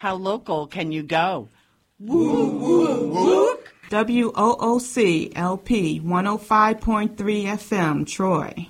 How local can you go? Woo, woo, woo. WOOC LP 105.3 FM, Troy.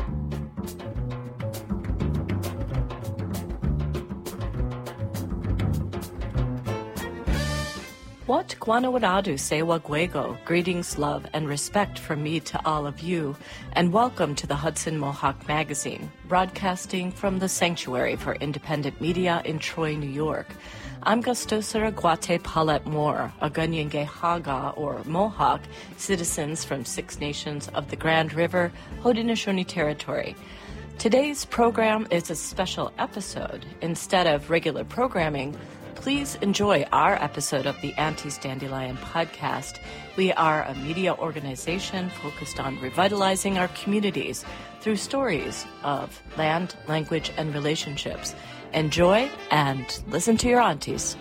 What Guanawaradu Sewa Guego, greetings, love, and respect from me to all of you, and welcome to the Hudson Mohawk Magazine, broadcasting from the Sanctuary for Independent Media in Troy, New York. I'm Gustosara Guate Palet Moore, a Ganyenge Haga, or Mohawk, citizens from 6 nations of the Grand River, Haudenosaunee Territory. Today's program is a special episode. Instead of regular programming, please enjoy our episode of the Aunties Dandelion podcast. We are a media organization focused on revitalizing our communities through stories of land, language, and relationships. Enjoy and listen to your aunties.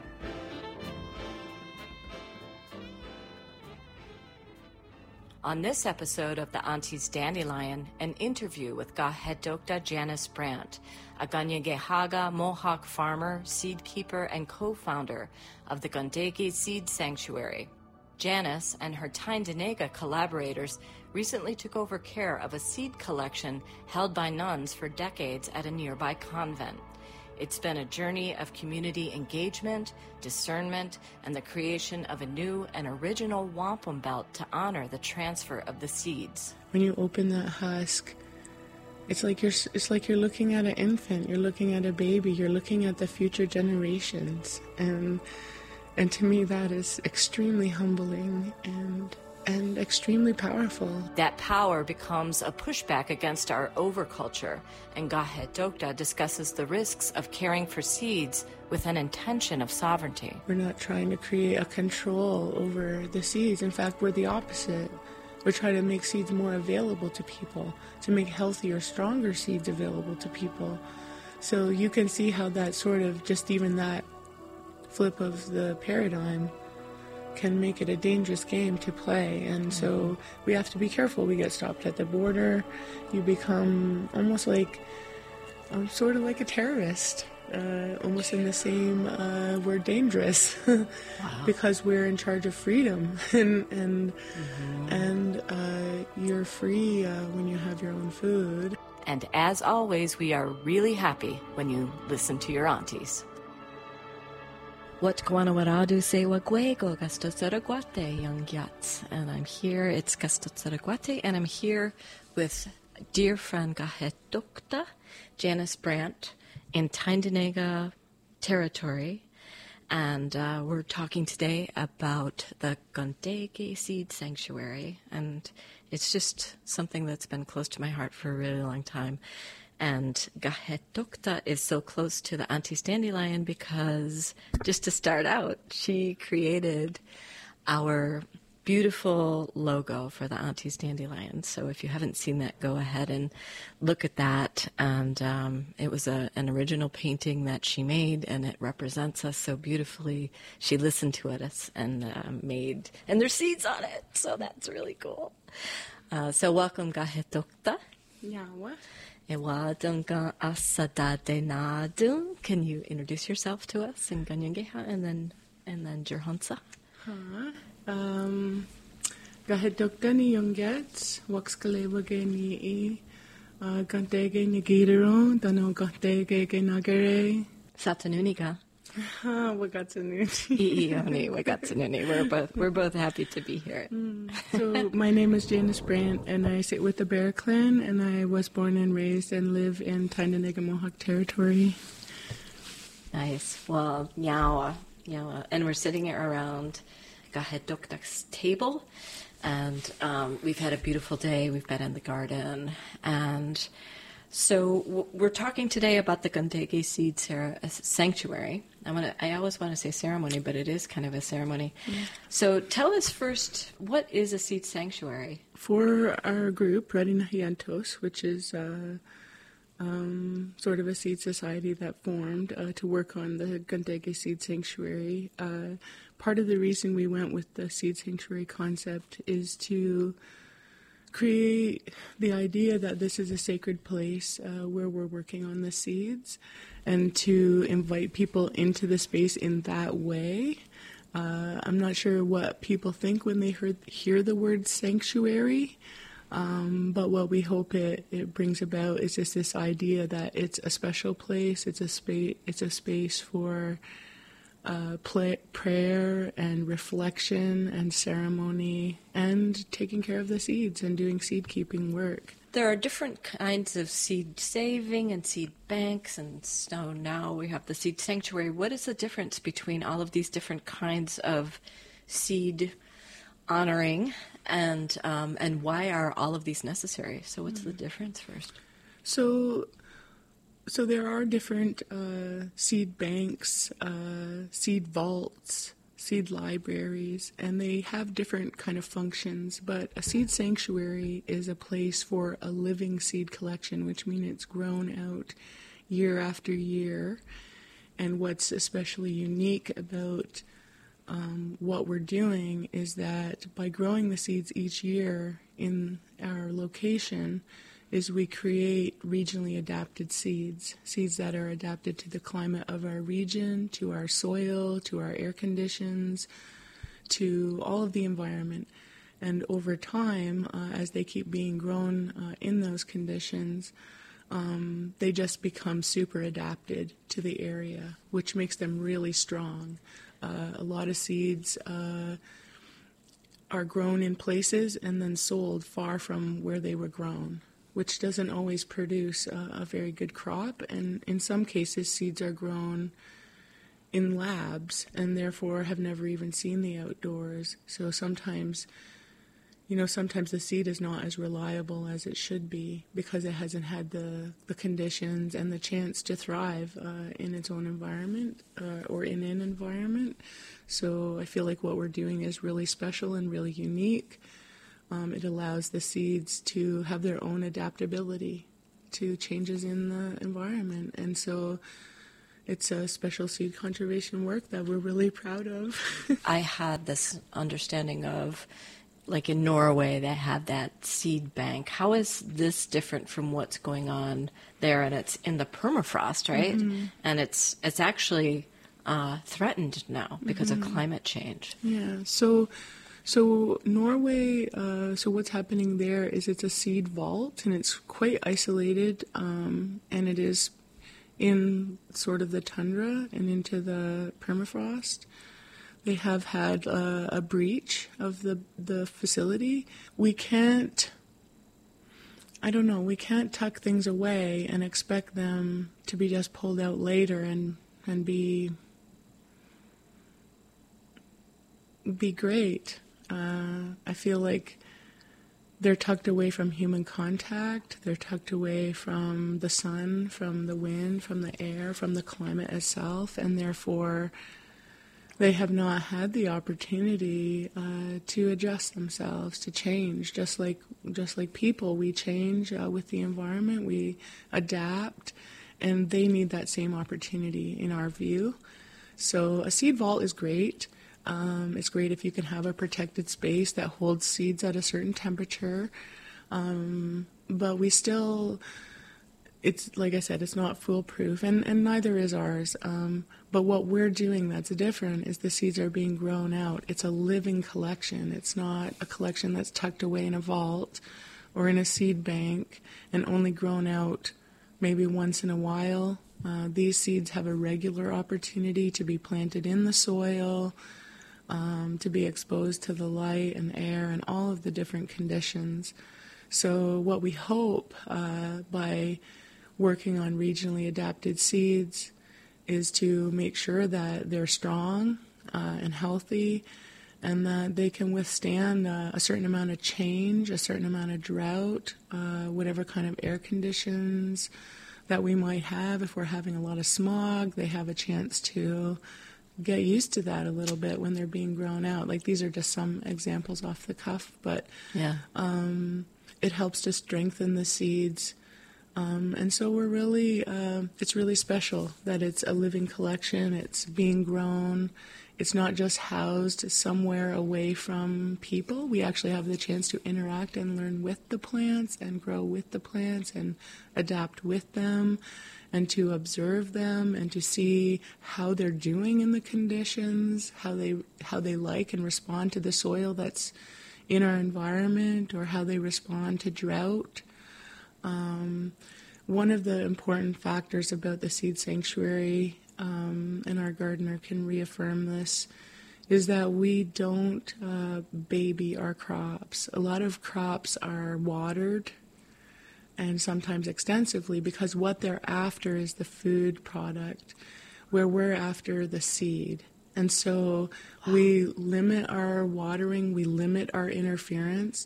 On this episode of the Aunties Dandelion, an interview with Gahedokta Janice Brandt, a Ganyenge Haga Mohawk farmer, seed keeper, and co-founder of the Gundegi Seed Sanctuary. Janice and her Tyndonega collaborators recently took over care of a seed collection held by nuns for decades at a nearby convent. It's been a journey of community engagement, discernment, and the creation of a new and original wampum belt to honor the transfer of the seeds. When you open that husk, it's like you're looking at an infant, you're looking at a baby, you're looking at the future generations, and to me that is extremely humbling and extremely powerful. That power becomes a pushback against our overculture, and Gahedokta discusses the risks of caring for seeds with an intention of sovereignty. We're not trying to create a control over the seeds. In fact, we're the opposite. We're trying to make seeds more available to people, to make healthier, stronger seeds available to people. So you can see how that sort of, just even that flip of the paradigm can make it a dangerous game to play, and so we have to be careful. We get stopped at the border. You become almost like, sort of like a terrorist, almost in the same, we're dangerous because we're in charge of freedom, and you're free when you have your own food. And as always, we are really happy when you listen to your aunties. What Guanawaradu Sewa Guego, Gastosaraguate, young Yats. And I'm here, it's Gastosaraguate, and I'm here with dear friend Gahedokta Janice Brandt in Tyndonega Territory. And we're talking today about the Gundegi Seed Sanctuary. And it's just something that's been close to my heart for a really long time. And Gahedokta is so close to the Aunties Dandelion because, just to start out, she created our beautiful logo for the Aunties Dandelion. So if you haven't seen that, go ahead and look at that. And it was an original painting that she made, and it represents us so beautifully. She listened to us and made, and there's seeds on it, so that's really cool. So welcome, Gahedokta. Yeah, what? Can you introduce yourself to us in Ganyangeha and then Jerhansa? Gahedokta ni yonget, waxkalewage ni gantege ni gidero, dano gantege nagere. Satanuniga. We're both happy to be here. So my name is Janice Brandt, and I sit with the Bear Clan, and I was born and raised and live in Tyndonega Mohawk Territory. Nice. Well, Nyawa. And we're sitting around Gahedokta's table, and we've had a beautiful day. We've been in the garden, and so we're talking today about the Gundegi Seed Sanctuary. I always want to say ceremony, but it is kind of a ceremony. Mm. So tell us first, what is a seed sanctuary? For our group, Radinahiantos, which is sort of a seed society that formed to work on the Gundegi Seed Sanctuary, part of the reason we went with the seed sanctuary concept is to create the idea that this is a sacred place where we're working on the seeds, and to invite people into the space in that way. I'm not sure what people think when they hear the word sanctuary, but what we hope it brings about is just this idea that it's a special place. It's a space for prayer and reflection and ceremony and taking care of the seeds and doing seed keeping work. There are different kinds of seed saving and seed banks, and so now we have the seed sanctuary. What is the difference between all of these different kinds of seed honoring, and why are all of these necessary? So what's the difference first? So there are different seed banks, seed vaults, seed libraries, and they have different kind of functions. But a seed sanctuary is a place for a living seed collection, which means it's grown out year after year. And what's especially unique about what we're doing is that by growing the seeds each year in our location, is we create regionally adapted seeds that are adapted to the climate of our region, to our soil, to our air conditions, to all of the environment. And over time, as they keep being grown in those conditions, they just become super adapted to the area, which makes them really strong. A lot of seeds are grown in places and then sold far from where they were grown, which doesn't always produce a very good crop. And in some cases, seeds are grown in labs and therefore have never even seen the outdoors. So sometimes the seed is not as reliable as it should be because it hasn't had the conditions and the chance to thrive in its own environment or in an environment. So I feel like what we're doing is really special and really unique. It allows the seeds to have their own adaptability to changes in the environment. And so it's a special seed conservation work that we're really proud of. I had this understanding of, like in Norway, they have that seed bank. How is this different from what's going on there? And it's in the permafrost, right? Mm-hmm. And it's actually threatened now because of climate change. Yeah, So Norway, so what's happening there is it's a seed vault, and it's quite isolated, and it is in sort of the tundra and into the permafrost. They have had a breach of the facility. We can't tuck things away and expect them to be just pulled out later and be great. I feel like they're tucked away from human contact. They're tucked away from the sun, from the wind, from the air, from the climate itself, and therefore they have not had the opportunity to adjust themselves, to change. Just like people, we change with the environment. We adapt, and they need that same opportunity in our view. So a seed vault is great. It's great if you can have a protected space that holds seeds at a certain temperature. But we still, it's like I said, it's not foolproof, and neither is ours. But what we're doing that's different is the seeds are being grown out. It's a living collection. It's not a collection that's tucked away in a vault or in a seed bank and only grown out maybe once in a while. These seeds have a regular opportunity to be planted in the soil, to be exposed to the light and air and all of the different conditions. So what we hope by working on regionally adapted seeds is to make sure that they're strong and healthy, and that they can withstand a certain amount of change, a certain amount of drought, whatever kind of air conditions that we might have. If we're having a lot of smog, they have a chance to get used to that a little bit when they're being grown out. Like, these are just some examples off the cuff, but yeah. It helps to strengthen the seeds And so we're really, it's really special that it's a living collection. It's being grown. It's not just housed somewhere away from people. We actually have the chance to interact and learn with the plants and grow with the plants and adapt with them and to observe them and to see how they're doing in the conditions, how they like and respond to the soil that's in our environment, or how they respond to drought. One of the important factors about the seed sanctuary, and our gardener can reaffirm this, is that we don't baby our crops. A lot of crops are watered, and sometimes extensively, because what they're after is the food product, where we're after the seed. And so we limit our watering, we limit our interference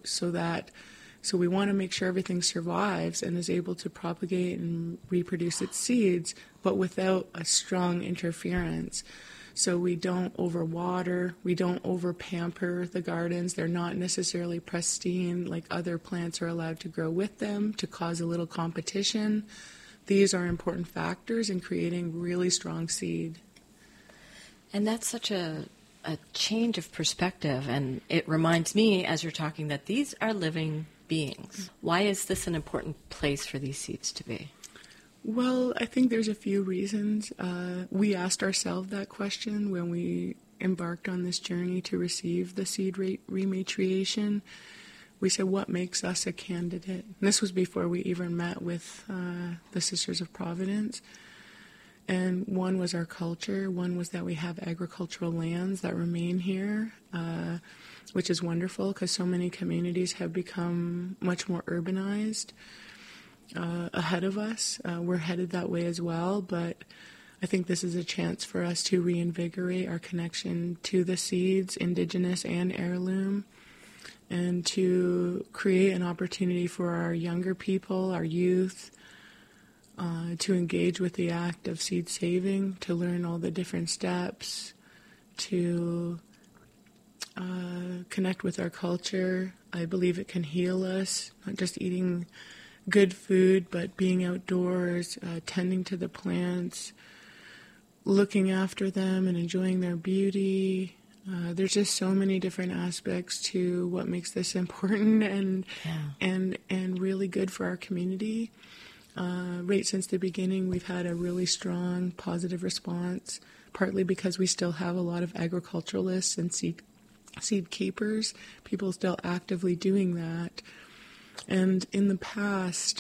so we want to make sure everything survives and is able to propagate and reproduce its seeds, but without a strong interference. So we don't overwater, we don't over-pamper the gardens. They're not necessarily pristine like other plants are allowed to grow with them to cause a little competition. These are important factors in creating really strong seed. And that's such a change of perspective, and it reminds me, as you're talking, that these are living beings. Why is this an important place for these seeds to be? Well, I think there's a few reasons. We asked ourselves that question when we embarked on this journey to receive the seed rematriation. We said, what makes us a candidate? And this was before we even met with the Sisters of Providence. And one was our culture. One was that we have agricultural lands that remain here, which is wonderful because so many communities have become much more urbanized ahead of us. We're headed that way as well, but I think this is a chance for us to reinvigorate our connection to the seeds, indigenous and heirloom, and to create an opportunity for our younger people, our youth, to engage with the act of seed saving, to learn all the different steps, to connect with our culture. I believe it can heal us, not just eating good food, but being outdoors, tending to the plants, looking after them and enjoying their beauty. There's just so many different aspects to what makes this important and really good for our community. Right since the beginning, we've had a really strong positive response, partly because we still have a lot of agriculturalists and seed keepers, people still actively doing that. And in the past,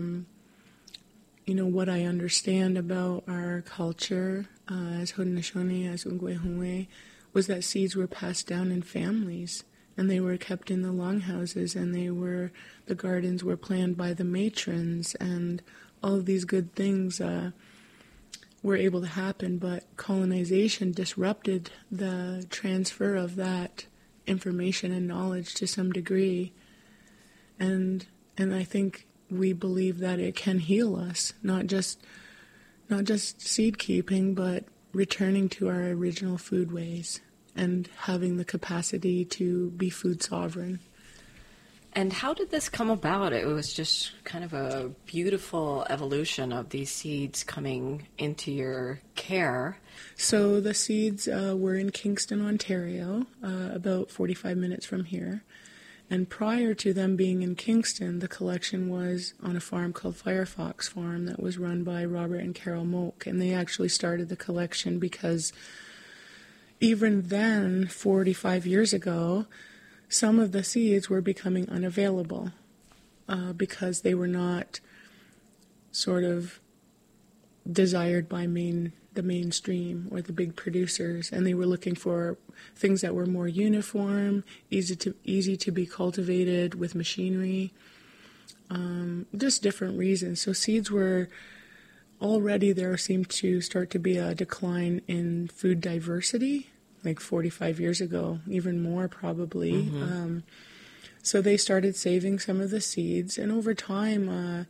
what I understand about our culture as Haudenosaunee, as Ungwehunwe, was that seeds were passed down in families, and they were kept in the longhouses, and the gardens were planned by the matrons, and all of these good things were able to happen, but colonization disrupted the transfer of that information and knowledge to some degree. And I think we believe that it can heal us, not just seed keeping, but returning to our original food ways and having the capacity to be food sovereign. And how did this come about? It was just kind of a beautiful evolution of these seeds coming into your care. So the seeds were in Kingston, Ontario, about 45 minutes from here. And prior to them being in Kingston, the collection was on a farm called Firefox Farm that was run by Robert and Carol Moak. And they actually started the collection because even then, 45 years ago, some of the seeds were becoming unavailable because they were not sort of desired by the mainstream or the big producers, and they were looking for things that were more uniform, easy to be cultivated with machinery, just different reasons. So seeds were already, there seemed to start to be a decline in food diversity, like 45 years ago, even more probably. Mm-hmm. So they started saving some of the seeds, and over time,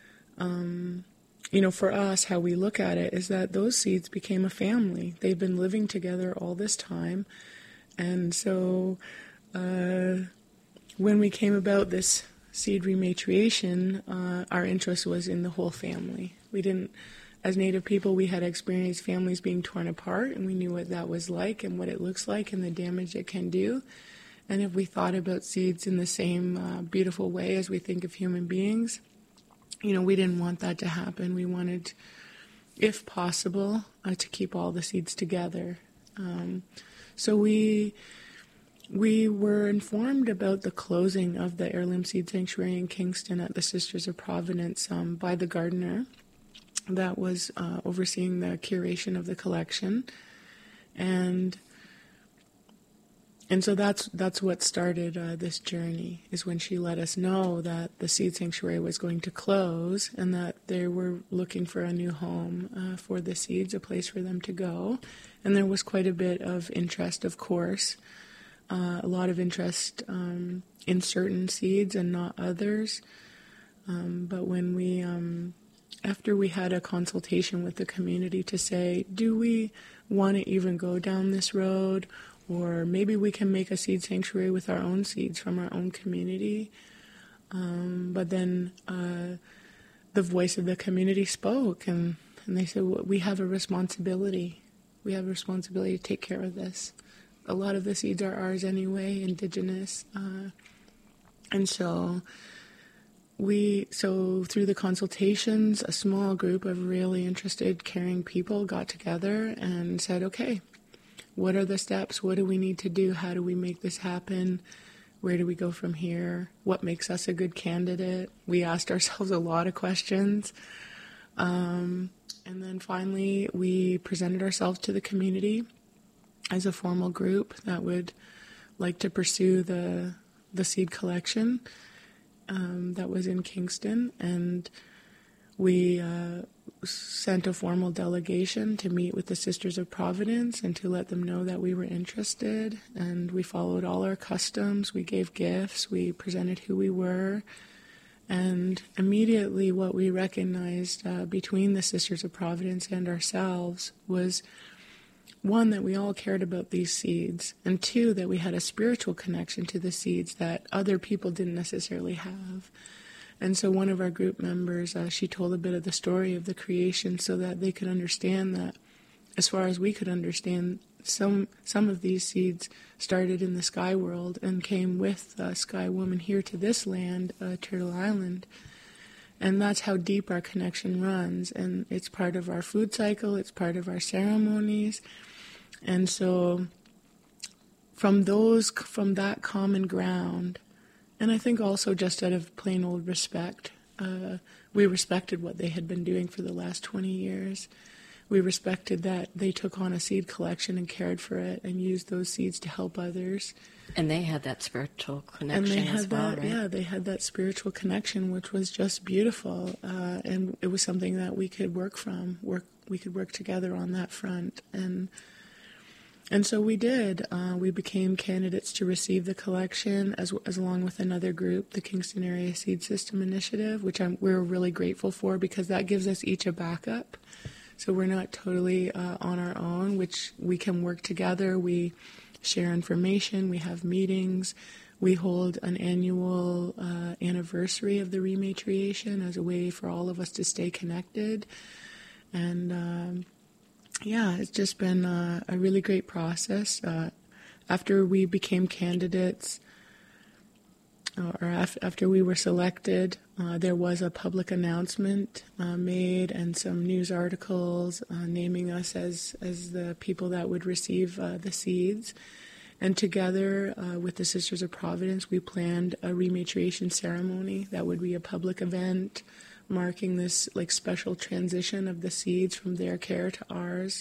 for us, how we look at it is that those seeds became a family. They've been living together all this time. And so when we came about this seed rematriation, our interest was in the whole family. We didn't, as Native people, we had experienced families being torn apart, and we knew what that was like and what it looks like and the damage it can do. And if we thought about seeds in the same beautiful way as we think of human beings, we didn't want that to happen. We wanted, if possible, to keep all the seeds together. So we were informed about the closing of the Heirloom Seed Sanctuary in Kingston at the Sisters of Providence by the gardener that was overseeing the curation of the collection. And so that's what started this journey, is when she let us know that the Seed Sanctuary was going to close and that they were looking for a new home for the seeds, a place for them to go. And there was quite a bit of interest, of course, a lot of interest in certain seeds and not others. But when we, after we had a consultation with the community to say, do we want to even go down this road? Or maybe we can make a seed sanctuary with our own seeds from our own community. But then the voice of the community spoke, and they said, well, we have a responsibility. We have a responsibility to take care of this. A lot of the seeds are ours anyway, indigenous. And so through the consultations, a small group of really interested, caring people got together and said, okay, what are the steps? What do we need to do? How do we make this happen? Where do we go from here? What makes us a good candidate? We asked ourselves a lot of questions. And then finally, we presented ourselves to the community as a formal group that would like to pursue the seed collection that was in Kingston. And we sent a formal delegation to meet with the Sisters of Providence and to let them know that we were interested. And we followed all our customs. We gave gifts. We presented who we were. And immediately what we recognized between the Sisters of Providence and ourselves was, one, that we all cared about these seeds, and two, that we had a spiritual connection to the seeds that other people didn't necessarily have. And so one of our group members, she told a bit of the story of the creation so that they could understand that, as far as we could understand, some of these seeds started in the sky world and came with Sky Woman here to this land, Turtle Island. And that's how deep our connection runs. And it's part of our food cycle, it's part of our ceremonies. And so from that common ground, and I think also just out of plain old respect, we respected what they had been doing for the last 20 years. We respected that they took on a seed collection and cared for it and used those seeds to help others. And they had that spiritual connection as well, right? Yeah, they had that spiritual connection, which was just beautiful. And it was something that we could work from. We could work together on that front. And so we did. We became candidates to receive the collection as along with another group, the Kingston Area Seed System Initiative, which we're really grateful for because that gives us each a backup. So we're not totally on our own, which we can work together. We share information. We have meetings. We hold an annual anniversary of the rematriation as a way for all of us to stay connected. And it's just been a really great process. After we became candidates, or after we were selected, there was a public announcement made and some news articles naming us as the people that would receive the seeds. And together with the Sisters of Providence, we planned a rematriation ceremony that would be a public event marking this special transition of the seeds from their care to ours.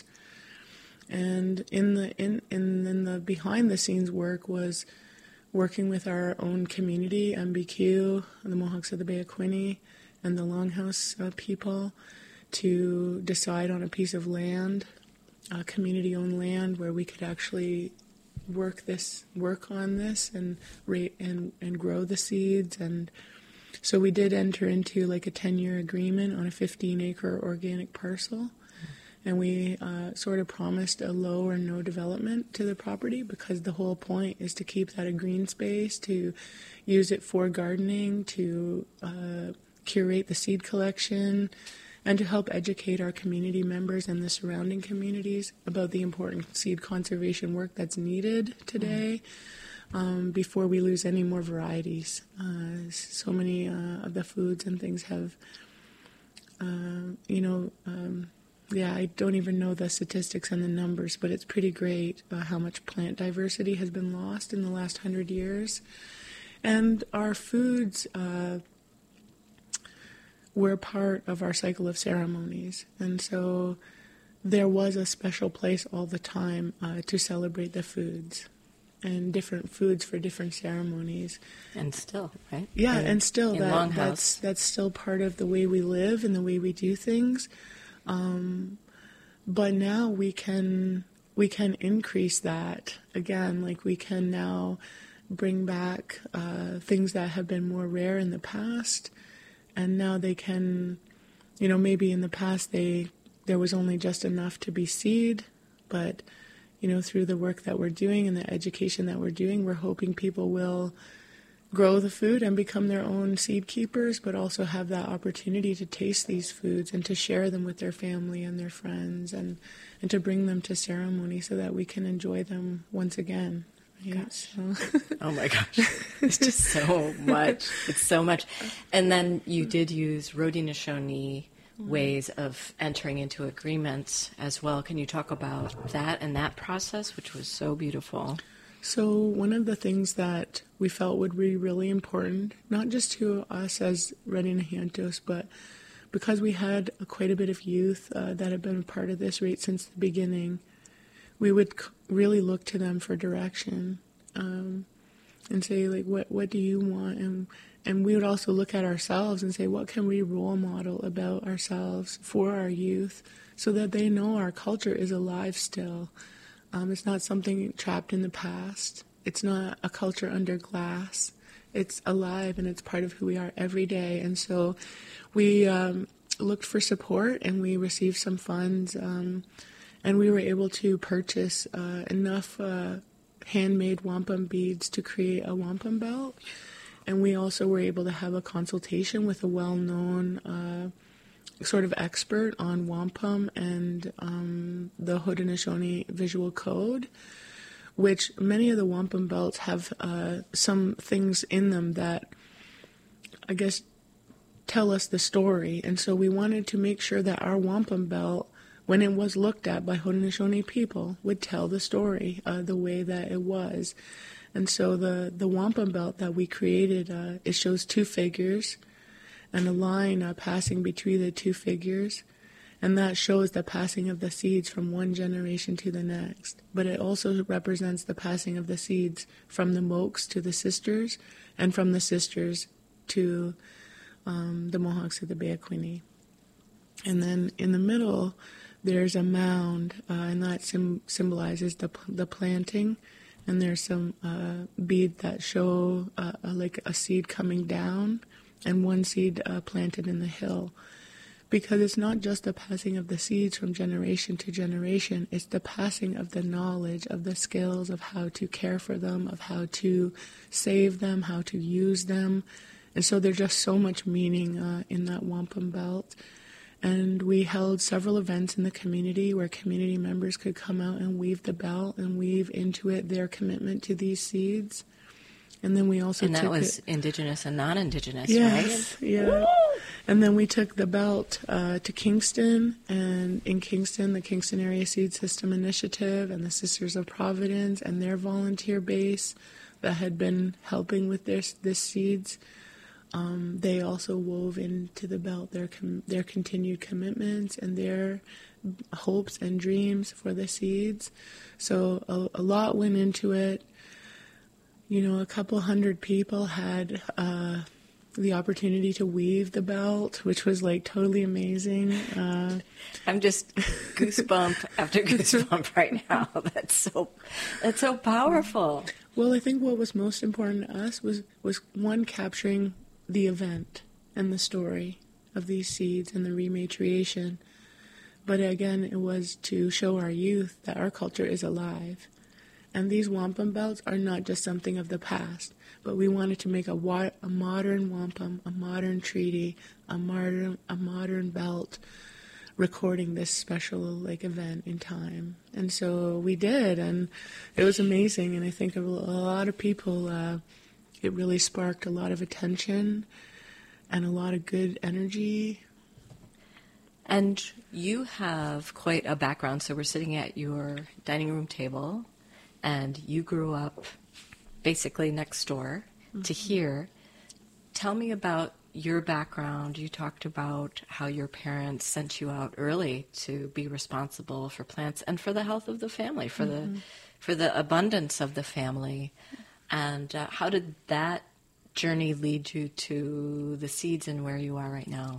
And in the behind the scenes work was working with our own community, MBQ, the Mohawks of the Bay of Quinte, and the Longhouse people to decide on a piece of land, community-owned land, where we could actually work on this and grow the seeds. And so we did enter into a 10-year agreement on a 15-acre organic parcel. and we sort of promised a low or no development to the property, because the whole point is to keep that a green space, to use it for gardening, to curate the seed collection, and to help educate our community members and the surrounding communities about the important seed conservation work that's needed today, before we lose any more varieties. So many of the foods and things have, I don't even know the statistics and the numbers, but it's pretty great how much plant diversity has been lost in the last 100 years. And our foods were part of our cycle of ceremonies. And so there was a special place all the time to celebrate the foods, and different foods for different ceremonies. And still, right? Yeah, and still that's still part of the way we live and the way we do things. But now we can increase that again. Like, we can now bring back things that have been more rare in the past, and now they can, maybe in the past there was only just enough to be seed, but through the work that we're doing and the education that we're doing, we're hoping people will grow the food and become their own seed keepers, but also have that opportunity to taste these foods and to share them with their family and their friends, and to bring them to ceremony so that we can enjoy them once again. Right? So. Oh my gosh. It's just so much. It's so much. And then you did use Haudenosaunee ways of entering into agreements as well. Can you talk about that and that process, which was so beautiful? So one of the things that we felt would be really important, not just to us as Ready Nahiantos, but because we had quite a bit of youth that had been a part of this right since the beginning, we would really look to them for direction, and say, like, what do you want? And we would also look at ourselves and say, what can we role model about ourselves for our youth so that they know our culture is alive still. It's not something trapped in the past. It's not a culture under glass. It's alive, and it's part of who we are every day. And so we looked for support, and we received some funds, and we were able to purchase enough handmade wampum beads to create a wampum belt. And we also were able to have a consultation with a well-known sort of expert on wampum and the Haudenosaunee visual code, which many of the wampum belts have some things in them that, I guess, tell us the story. And so we wanted to make sure that our wampum belt, when it was looked at by Haudenosaunee people, would tell the story the way that it was. And so the wampum belt that we created, it shows two figures and a line passing between the two figures, and that shows the passing of the seeds from one generation to the next. But it also represents the passing of the seeds from the Mohawks to the sisters, and from the sisters to the Mohawks of the Bay of Quinte. And then in the middle, there's a mound, and that symbolizes the planting. And there's some beads that show like a seed coming down, and one seed planted in the hill. Because it's not just the passing of the seeds from generation to generation, it's the passing of the knowledge, of the skills of how to care for them, of how to save them, how to use them. And so there's just so much meaning in that wampum belt. And we held several events in the community where community members could come out and weave the belt and weave into it their commitment to these seeds. And then we also that was Indigenous and non-Indigenous, yes, right? Yeah. Woo! And then we took the belt to Kingston, and in Kingston, the Kingston Area Seed System Initiative and the Sisters of Providence and their volunteer base that had been helping with this seeds, they also wove into the belt their continued commitments and their hopes and dreams for the seeds. So a lot went into it. You know, a couple hundred people had the opportunity to weave the belt, which was like totally amazing. I'm just goosebump after goosebump right now. That's so powerful. Well, I think what was most important to us was one, capturing the event and the story of these seeds and the rematriation, But again, it was to show our youth that our culture is alive. And these wampum belts are not just something of the past, but we wanted to make a modern wampum, a modern treaty, a modern belt, recording this special event in time. And so we did, and it was amazing. And I think a lot of people, it really sparked a lot of attention and a lot of good energy. And you have quite a background. So we're sitting at your dining room table, and you grew up basically next door to here. Tell me about your background. You talked about how your parents sent you out early to be responsible for plants and for the health of the family, for the abundance of the family. And how did that journey lead you to the seeds and where you are right now?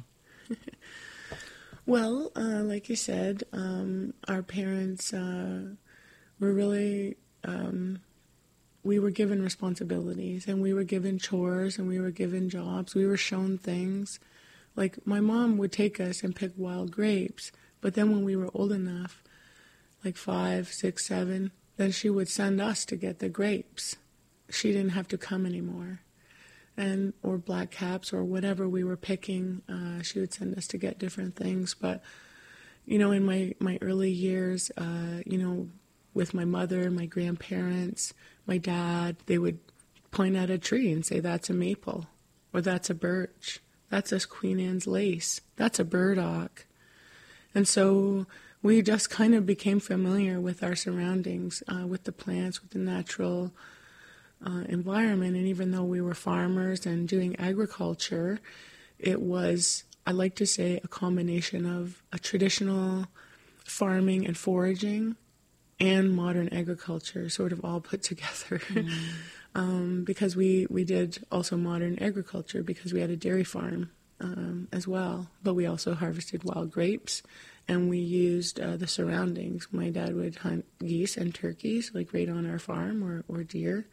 Well, like you said, our parents were really, we were given responsibilities, and we were given chores, and we were given jobs. We were shown things. Like, my mom would take us and pick wild grapes, but then when we were old enough, like 5, 6, 7, then she would send us to get the grapes. She didn't have to come anymore. Or black caps or whatever we were picking, she would send us to get different things. But, in my early years, with my mother, my grandparents, my dad, they would point at a tree and say, that's a maple, or that's a birch, that's a Queen Anne's lace, that's a burdock. And so we just kind of became familiar with our surroundings, with the plants, with the natural environment. And even though we were farmers and doing agriculture, it was, I like to say, a combination of a traditional farming and foraging and modern agriculture sort of all put together. Because we did also modern agriculture because we had a dairy farm as well. But we also harvested wild grapes, and we used the surroundings. My dad would hunt geese and turkeys right on our farm, or deer.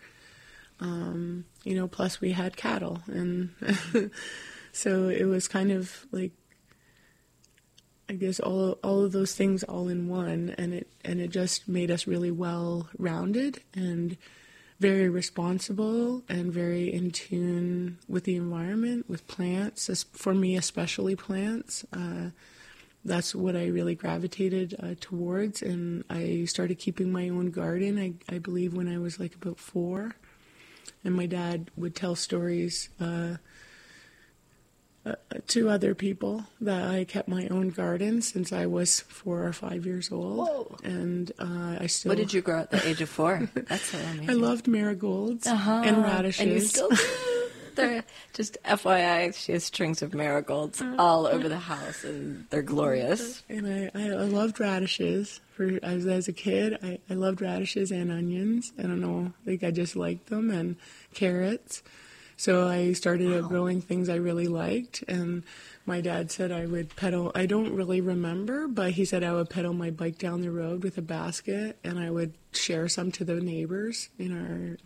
Plus we had cattle, and so it was kind of I guess all of those things all in one, and it just made us really well-rounded and very responsible and very in tune with the environment, with plants. For me, especially plants. That's what I really gravitated towards, and I started keeping my own garden, I believe, when I was about 4. And my dad would tell stories to other people that I kept my own garden since I was 4 or 5 years old. Whoa. And I still... What did you grow at the age of 4? That's so amazing. I loved marigolds and radishes. And you still do? They're, just FYI, she has strings of marigolds all over the house, and they're glorious. And I loved radishes. As a kid, I loved radishes and onions. I don't know, I just liked them, and carrots. So I started growing things I really liked, and my dad said I would pedal. I don't really remember, but he said I would pedal my bike down the road with a basket, and I would share some to the neighbors in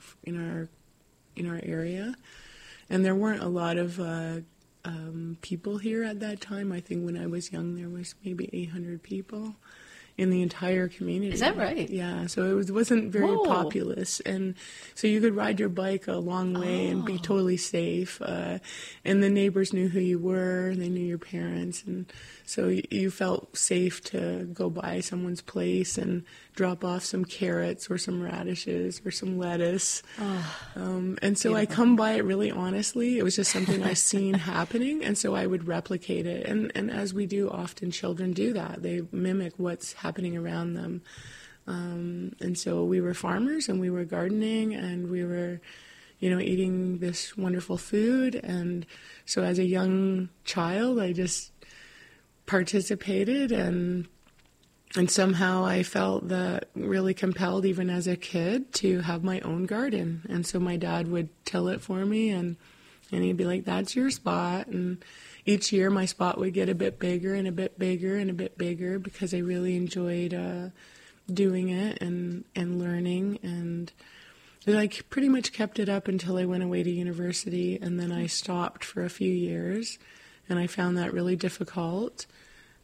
our area. And there weren't a lot of people here at that time. I think when I was young, there was maybe 800 people in the entire community. Is that right? Yeah, so it wasn't very populous. And so you could ride your bike a long way and be totally safe. And the neighbors knew who you were, and they knew your parents. And so you felt safe to go by someone's place and drop off some carrots or some radishes or some lettuce. And so I come by it really honestly. It was just something I seen happening, and so I would replicate it. And as we do often, children do that. They mimic what's happening around them. And so we were farmers, and we were gardening, and we were, eating this wonderful food. And so as a young child, I just participated, and somehow I felt that really compelled, even as a kid, to have my own garden. And so my dad would till it for me, and he'd be like, that's your spot. And each year my spot would get a bit bigger and a bit bigger and a bit bigger, because I really enjoyed doing it and learning. And I pretty much kept it up until I went away to university, and then I stopped for a few years, and I found that really difficult.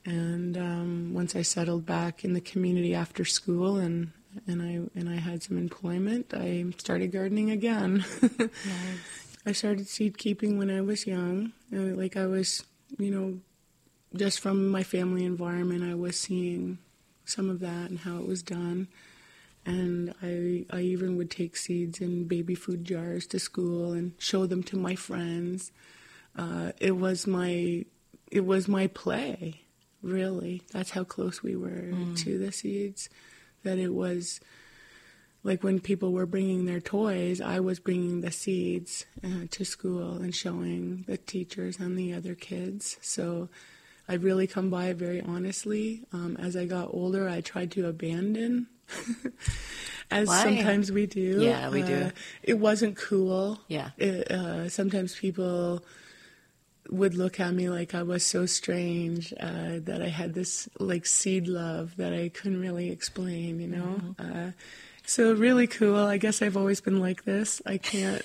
And once I settled back in the community after school and I had some employment, I started gardening again. Nice. I started seed keeping when I was young. I was, just from my family environment, I was seeing some of that and how it was done. And I even would take seeds in baby food jars to school and show them to my friends. It was my play, really. That's how close we were to the seeds. That it was like when people were bringing their toys, I was bringing the seeds to school and showing the teachers and the other kids. So I'd really come by it very honestly. As I got older, I tried to abandon, as Why? Sometimes we do. Yeah, we do. It wasn't cool. Yeah. Sometimes people would look at me like I was so strange, that I had this seed love that I couldn't really explain, Mm-hmm. So really cool. I guess I've always been like this. I can't.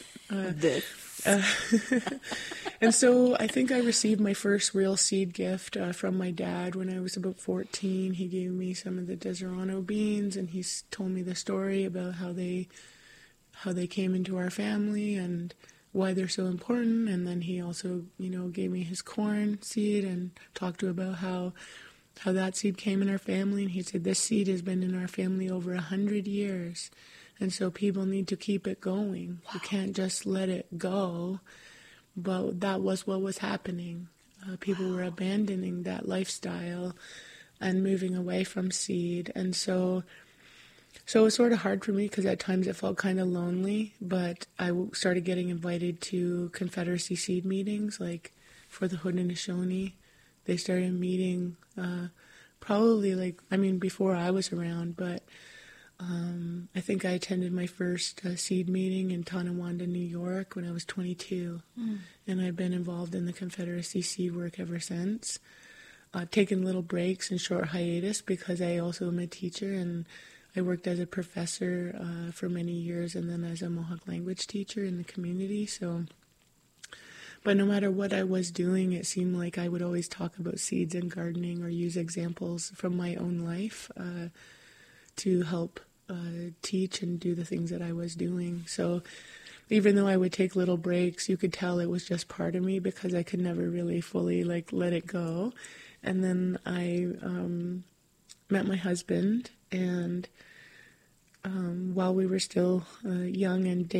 And so I think I received my first real seed gift from my dad when I was about 14. He gave me some of the Deserano beans, and he told me the story about how they came into our family and why they're so important. And then he also, gave me his corn seed and talked about how that seed came in our family. And he said, this seed has been in our family over 100 years. And so people need to keep it going. Wow. You can't just let it go. But that was what was happening. People were abandoning that lifestyle and moving away from seed. And so it was sort of hard for me because at times it felt kind of lonely. But I started getting invited to Confederacy seed meetings, like for the Haudenosaunee. They started meeting probably before I was around, but I think I attended my first seed meeting in Tonawanda, New York when I was 22. And I've been involved in the Confederacy seed work ever since. Taken little breaks and short hiatus because I also am a teacher, and I worked as a professor for many years and then as a Mohawk language teacher in the community. But no matter what I was doing, it seemed like I would always talk about seeds and gardening or use examples from my own life to help teach and do the things that I was doing. So even though I would take little breaks, you could tell it was just part of me because I could never really fully let it go. And then I met my husband, and while we were still young and